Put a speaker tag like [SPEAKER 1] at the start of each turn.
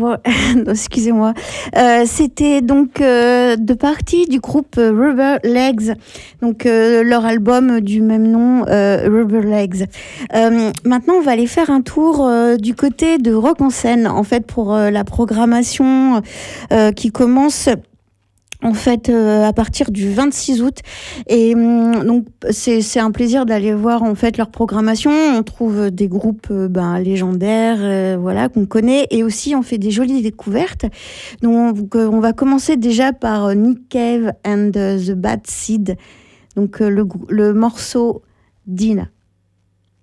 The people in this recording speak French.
[SPEAKER 1] Non, excusez-moi. C'était donc deux parties du groupe Rubber Legs, donc leur album du même nom, Rubber Legs. Maintenant, on va aller faire un tour du côté de Rock en scène, en fait, pour la programmation qui commence en fait à partir du 26 août et donc c'est un plaisir d'aller voir en fait leur programmation. On trouve des groupes légendaires voilà qu'on connaît, et aussi on fait des jolies découvertes. Donc on va commencer déjà par Nick Cave and the Bad Seed, donc le morceau Dina.